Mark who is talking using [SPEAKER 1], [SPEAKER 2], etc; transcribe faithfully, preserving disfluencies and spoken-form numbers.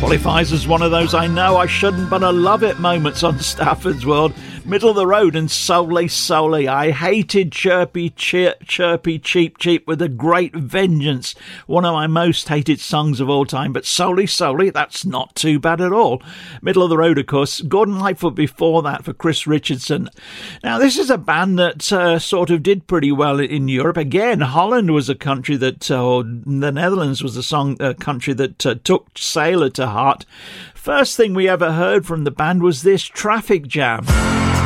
[SPEAKER 1] Qualifies as one of those I know I shouldn't but I love it moments on Stafford's World. Middle of the road and Solely Solely. I hated Chirpy Chir- Chirpy Cheep Cheep with a great vengeance. One of my most hated songs of all time, but Solely Solely, that's not too bad at all. Middle of the road, of course. Gordon Lightfoot before that for Chris Richardson. Now, this is a band that uh, sort of did pretty well in Europe. Again, Holland was a country that, uh, or the Netherlands was a song uh, country that uh, took Sailor to heart. First thing we ever heard from the band was this, Traffic Jam.